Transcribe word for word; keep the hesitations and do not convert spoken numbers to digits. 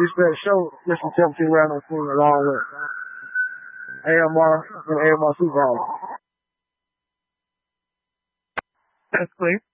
Respect show, Mister seventeen round on screen along with A M R and A M R Supervisor. That's clear.